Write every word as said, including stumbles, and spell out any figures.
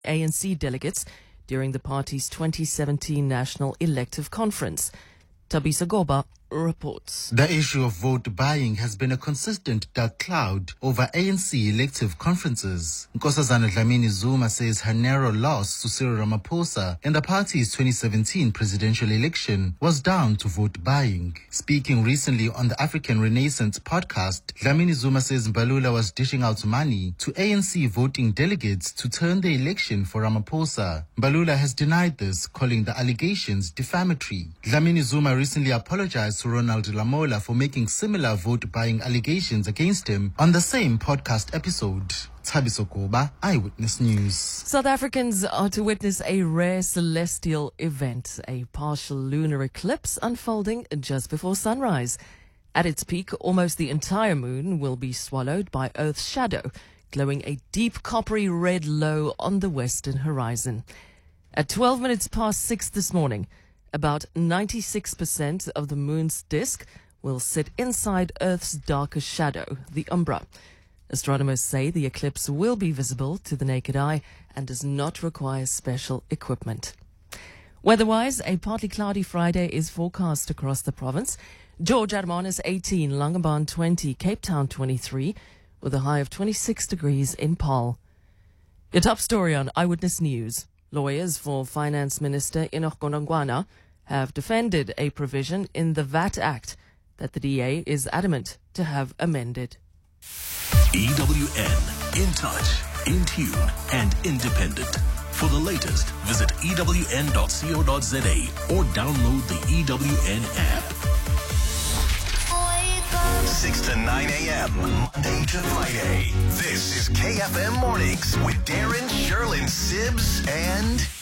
A N C delegates during the party's twenty seventeen National Elective Conference. Tabisa Goba reports. The issue of vote buying has been a consistent dark cloud over A N C elective conferences. Nkosazana Dlamini Zuma says her narrow loss to Cyril Ramaphosa in the party's twenty seventeen presidential election was down to vote buying. Speaking recently on the African Renaissance podcast, Dlamini Zuma says Mbalula was dishing out money to A N C voting delegates to turn the election for Ramaphosa. Mbalula has denied this, calling the allegations defamatory. Dlamini Zuma recently apologized to Ronald Lamola for making similar vote-buying allegations against him on the same podcast episode. Thabiso Goba, Eyewitness News. South Africans are to witness a rare celestial event, a partial lunar eclipse unfolding just before sunrise. At its peak, almost the entire moon will be swallowed by Earth's shadow, glowing a deep coppery red low on the western horizon. At twelve minutes past six this morning, about ninety-six percent of the moon's disk will sit inside Earth's darkest shadow, the umbra. Astronomers say the eclipse will be visible to the naked eye and does not require special equipment. Weather-wise, a partly cloudy Friday is forecast across the province. George Hermanus eighteen, Langebaan twenty, Cape Town twenty-three, with a high of twenty-six degrees in Paarl. Your top story on Eyewitness News. Lawyers for Finance Minister Enoch Godongwana have defended a provision in the V A T Act that the D A is adamant to have amended. E W N, in touch, in tune, and independent. For the latest, visit E W N dot co dot z a or download the E W N app. six to nine a.m. Monday to Friday. This is K F M Mornings with Darren, Sherlyn, Sibbs, and